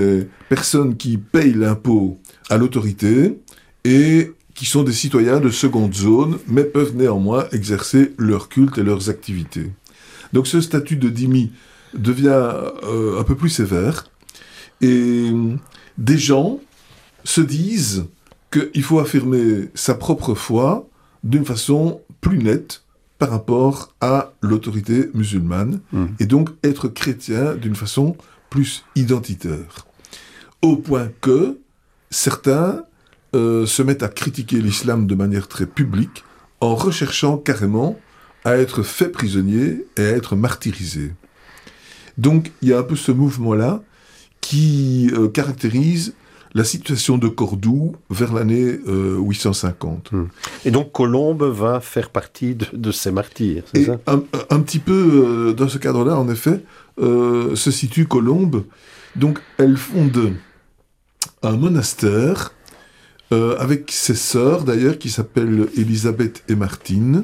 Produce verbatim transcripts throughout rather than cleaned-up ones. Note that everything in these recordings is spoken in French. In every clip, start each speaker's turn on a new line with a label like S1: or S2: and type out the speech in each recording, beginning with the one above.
S1: des personnes qui payent l'impôt à l'autorité et qui sont des citoyens de seconde zone, mais peuvent néanmoins exercer leur culte et leurs activités. Donc ce statut de dhimmi devient euh, un peu plus sévère, et des gens se disent qu'il faut affirmer sa propre foi d'une façon plus nette par rapport à l'autorité musulmane, mmh. et donc être chrétien d'une façon plus identitaire. Au point que certains euh, se mettent à critiquer l'islam de manière très publique, en recherchant carrément à être faits prisonniers et à être martyrisés. Donc il y a un peu ce mouvement-là qui euh, caractérise la situation de Cordoue vers l'année euh, huit cent cinquante.
S2: Et donc Colombe va faire partie de, de ces martyrs, c'est
S1: Et
S2: ça ?
S1: un, un petit peu euh, dans ce cadre-là, en effet, euh, se situe Colombe. Donc elle fonde un monastère euh, avec ses sœurs, d'ailleurs, qui s'appellent Élisabeth et Martine,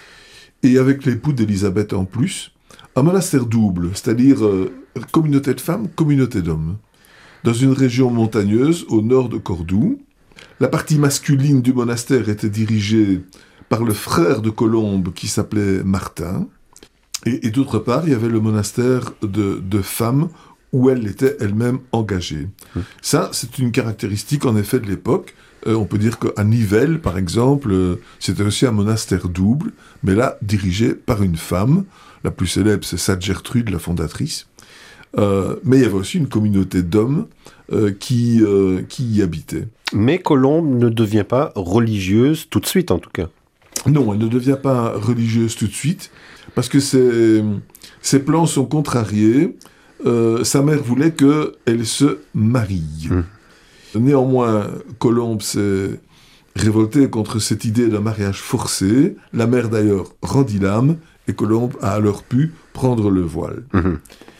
S1: et avec l'époux d'Élisabeth en plus, un monastère double, c'est-à-dire euh, communauté de femmes, communauté d'hommes, dans une région montagneuse au nord de Cordoue. La partie masculine du monastère était dirigée par le frère de Colombe qui s'appelait Martin, et, et d'autre part, il y avait le monastère de, de femmes où elle était elle-même engagée. Mmh. Ça, c'est une caractéristique en effet de l'époque. Euh, on peut dire qu'à Nivelles, par exemple, euh, c'était aussi un monastère double, mais là, dirigé par une femme. La plus célèbre, c'est Sainte Gertrude, la fondatrice. Euh, mais il y avait aussi une communauté d'hommes euh, qui, euh, qui y habitaient.
S2: Mais Colombe ne devient pas religieuse tout de suite, en tout cas.
S1: Non, elle ne devient pas religieuse tout de suite, parce que ses, ses plans sont contrariés. Euh, sa mère voulait qu'elle se marie. Mmh. Néanmoins, Colombe s'est révolté contre cette idée d'un mariage forcé. La mère, d'ailleurs, rendit l'âme, et Colombe a alors pu prendre le voile. Mmh.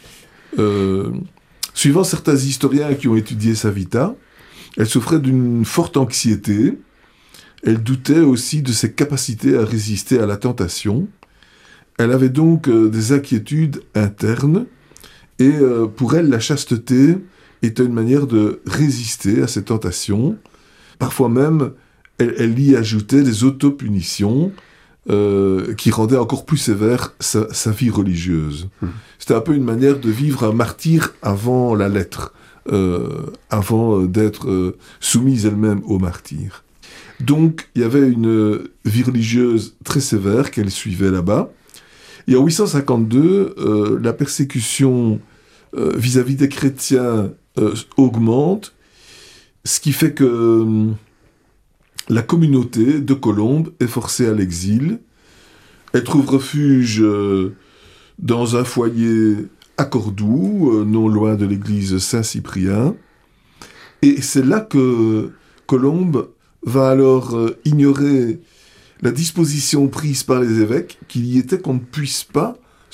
S1: Euh, suivant certains historiens qui ont étudié sa vita, elle souffrait d'une forte anxiété. Elle doutait aussi de ses capacités à résister à la tentation. Elle avait donc euh, des inquiétudes internes, et euh, pour elle, la chasteté était une manière de résister à ces tentations. Parfois même, elle, elle y ajoutait des autopunitions euh, qui rendaient encore plus sévère sa, sa vie religieuse. Mmh. C'était un peu une manière de vivre un martyre avant la lettre, euh, avant d'être euh, soumise elle-même au martyre. Donc, il y avait une vie religieuse très sévère qu'elle suivait là-bas. Et en huit cent cinquante-deux, euh, la persécution euh, vis-à-vis des chrétiens euh, augmente, ce qui fait que euh, la communauté de Colombe est forcée à l'exil. Elle trouve refuge euh, dans un foyer à Cordoue, euh, non loin de l'église Saint-Cyprien. Et c'est là que Colombe va alors euh, ignorer la disposition prise par les évêques, qu'il y était qu'on ne puisse pas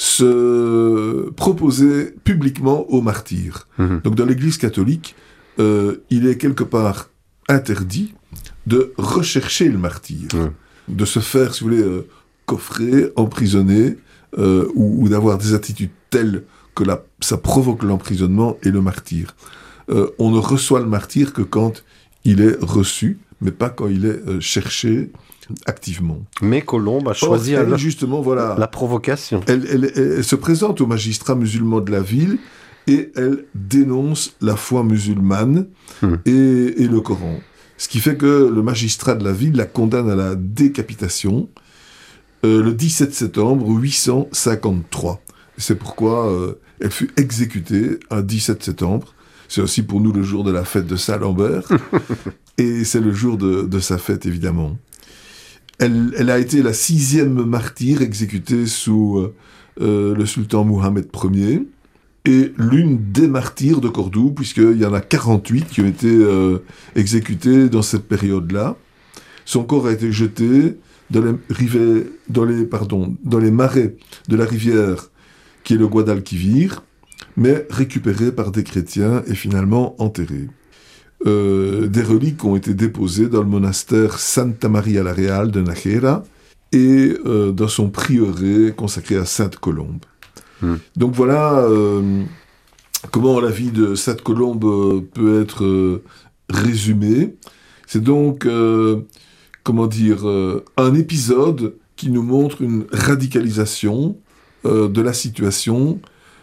S1: se proposer publiquement aux martyrs. Mmh. Donc dans l'Église catholique, euh, il est quelque part interdit de rechercher le martyr, mmh. de se faire, si vous voulez, euh, coffrer, emprisonner, euh, ou, ou d'avoir des attitudes telles que la, ça provoque l'emprisonnement et le martyr. Euh, on ne reçoit le martyr que quand il est reçu, mais pas quand il est euh, cherché activement.
S2: Mais Colombe a choisi
S1: Or, elle,
S2: la,
S1: justement, voilà,
S2: la provocation.
S1: Elle, elle, elle, elle se présente aux magistrats musulmans de la ville et elle dénonce la foi musulmane hum. et, et le Coran. Ce qui fait que le magistrat de la ville la condamne à la décapitation euh, le dix-sept septembre huit cent cinquante-trois. C'est pourquoi euh, elle fut exécutée un dix-sept septembre. C'est aussi pour nous le jour de la fête de Saint-Lambert. Et c'est le jour de, de sa fête, évidemment. Elle, elle a été la sixième martyre exécutée sous euh, le sultan Mohamed Ier et l'une des martyrs de Cordoue, puisqu'il y en a quarante-huit qui ont été euh, exécutés dans cette période-là. Son corps a été jeté dans les, rivets, dans les, pardon, dans les marais de la rivière qui est le Guadalquivir, mais récupéré par des chrétiens et finalement enterré. Euh, des reliques ont été déposées dans le monastère Santa Maria la Real de Nájera et euh, dans son prieuré consacré à Sainte Colombe. Mmh. Donc voilà euh, comment la vie de Sainte Colombe peut être euh, résumée. C'est donc, euh, comment dire, euh, un épisode qui nous montre une radicalisation euh, de la situation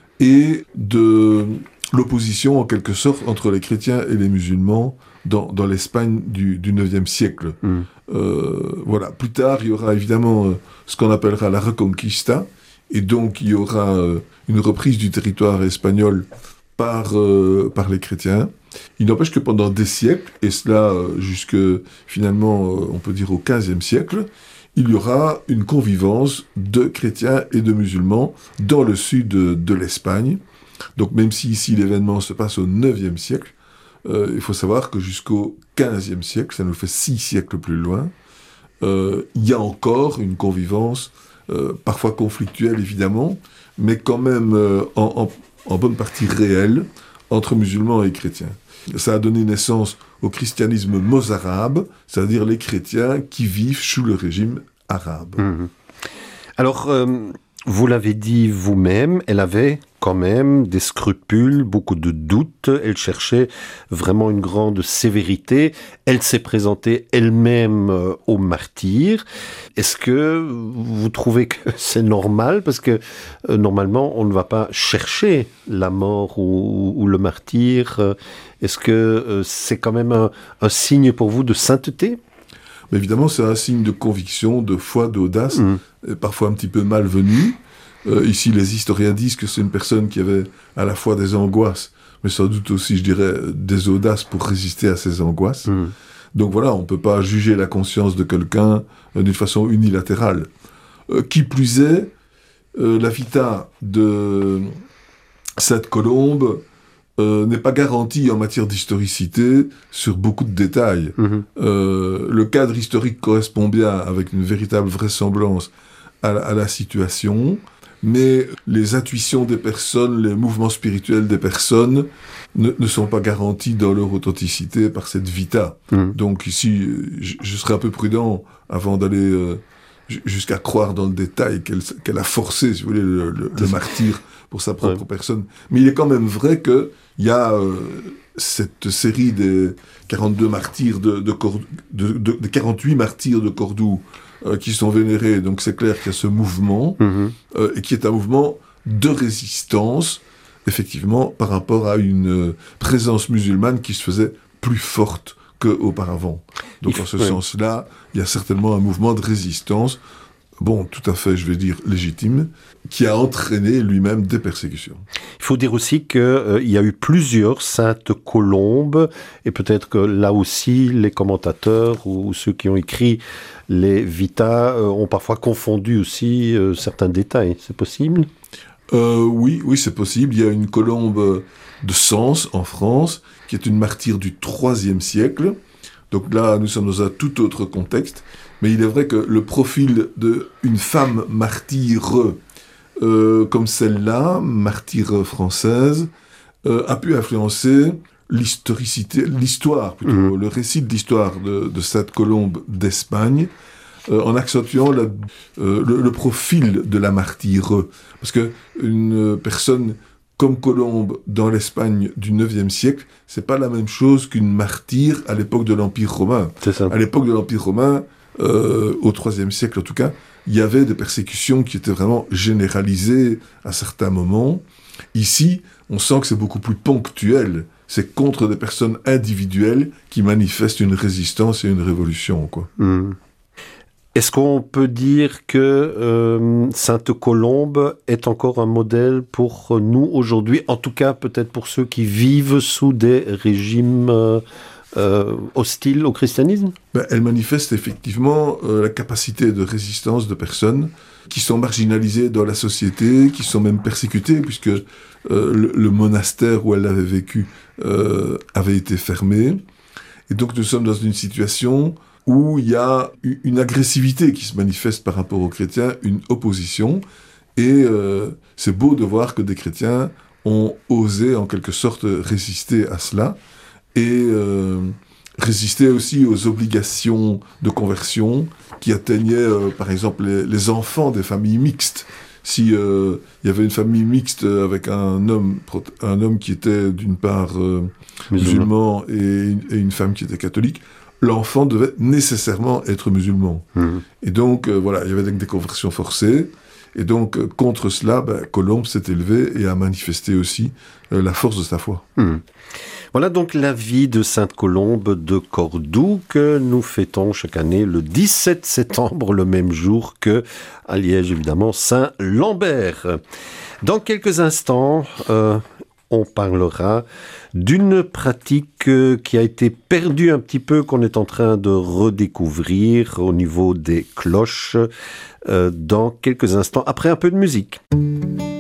S1: et de l'opposition, en quelque sorte, entre les chrétiens et les musulmans dans, dans l'Espagne du, du neuvième siècle. Mm. Euh, voilà. Plus tard, il y aura évidemment euh, ce qu'on appellera la Reconquista, et donc il y aura euh, une reprise du territoire espagnol par, euh, par les chrétiens. Il n'empêche que pendant des siècles, et cela euh, jusque finalement, euh, on peut dire au quinzième siècle, il y aura une convivence de chrétiens et de musulmans dans le sud de, de l'Espagne. Donc même si ici l'événement se passe au neuvième siècle, euh, il faut savoir que jusqu'au quinzième siècle, ça nous fait six siècles plus loin, euh, il y a encore une convivence, euh, parfois conflictuelle évidemment, mais quand même euh, en, en, en bonne partie réelle, entre musulmans et chrétiens. Ça a donné naissance au christianisme mozarabe, c'est-à-dire les chrétiens qui vivent sous le régime arabe.
S2: Mmh. Alors, euh, vous l'avez dit vous-même, elle avait quand même des scrupules, beaucoup de doutes, elle cherchait vraiment une grande sévérité, elle s'est présentée elle-même euh, au martyr. Est-ce que vous trouvez que c'est normal? Parce que euh, normalement, on ne va pas chercher la mort ou, ou le martyr. Est-ce que euh, c'est quand même un, un signe pour vous de sainteté?
S1: Mais évidemment, c'est un signe de conviction, de foi, d'audace, mmh. parfois un petit peu malvenu. Euh, ici, les historiens disent que c'est une personne qui avait à la fois des angoisses, mais sans doute aussi, je dirais, des audaces pour résister à ces angoisses. Mmh. Donc voilà, on ne peut pas juger la conscience de quelqu'un euh, d'une façon unilatérale. Euh, qui plus est, euh, la vita de Sainte Colombe euh, n'est pas garantie en matière d'historicité sur beaucoup de détails. Mmh. Euh, le cadre historique correspond bien avec une véritable vraisemblance à, à la situation, mais les intuitions des personnes, les mouvements spirituels des personnes ne, ne sont pas garantis dans leur authenticité par cette vita. Mmh. Donc ici, je, je serai un peu prudent avant d'aller euh, jusqu'à croire dans le détail qu'elle, qu'elle a forcé, si vous voulez, le, le, le martyr pour sa propre ouais. personne. Mais il est quand même vrai qu'il y a euh, cette série des quarante-deux martyrs de, de, Cordoue, de, de, de quarante-huit martyrs de Cordoue euh, qui sont vénérés. Donc c'est clair qu'il y a ce mouvement, mmh. euh, et qui est un mouvement de résistance, effectivement, par rapport à une euh, présence musulmane qui se faisait plus forte qu'auparavant. Donc en ce oui. sens-là, il y a certainement un mouvement de résistance, bon, tout à fait, je vais dire, légitime, qui a entraîné lui-même des persécutions.
S2: Il faut dire aussi qu'il euh, y a eu plusieurs saintes colombes, et peut-être que là aussi, les commentateurs ou, ou ceux qui ont écrit les Vita euh, ont parfois confondu aussi euh, certains détails. C'est possible ?
S1: euh, Oui, oui, c'est possible. Il y a une colombe de Sens, en France, qui est une martyre du troisième siècle. Donc là, nous sommes dans un tout autre contexte. Mais il est vrai que le profil d'une femme martyre euh, comme celle-là, martyre française, euh, a pu influencer l'historicité, l'histoire plutôt, mmh. le récit de l'histoire de, de Sainte Colombe d'Espagne, euh, en accentuant la, euh, le, le profil de la martyre. Parce que une personne comme Colombe dans l'Espagne du neuvième siècle, c'est pas la même chose qu'une martyre à l'époque de l'Empire romain.
S2: C'est ça.
S1: À l'époque de l'Empire romain, Euh, au troisième siècle en tout cas, il y avait des persécutions qui étaient vraiment généralisées à certains moments. Ici, on sent que c'est beaucoup plus ponctuel. C'est contre des personnes individuelles qui manifestent une résistance et une révolution, quoi.
S2: Mmh. Est-ce qu'on peut dire que euh, Sainte Colombe est encore un modèle pour nous aujourd'hui, en tout cas peut-être pour ceux qui vivent sous des régimes euh, Euh, hostile au christianisme?
S1: Ben, elle manifeste effectivement euh, la capacité de résistance de personnes qui sont marginalisées dans la société, qui sont même persécutées, puisque euh, le, le monastère où elle avait vécu euh, avait été fermé. Et donc nous sommes dans une situation où il y a une agressivité qui se manifeste par rapport aux chrétiens, une opposition. Et euh, c'est beau de voir que des chrétiens ont osé en quelque sorte résister à cela. Et euh, résister aussi aux obligations de conversion qui atteignaient, euh, par exemple, les, les enfants des familles mixtes. si euh, il y avait une famille mixte avec un homme, un homme qui était d'une part euh, musulman et une, et une femme qui était catholique, l'enfant devait nécessairement être musulman. Mmh. Et donc, euh, voilà, il y avait des conversions forcées. Et donc, euh, contre cela, ben, Colombe s'est élevé et a manifesté aussi euh, la force de sa foi.
S2: Mmh. Voilà donc la vie de Sainte Colombe de Cordoue que nous fêtons chaque année le dix-sept septembre, le même jour que, à Liège évidemment, Saint Lambert. Dans quelques instants, euh, on parlera d'une pratique qui a été perdue un petit peu, qu'on est en train de redécouvrir au niveau des cloches, euh, dans quelques instants, après un peu de musique.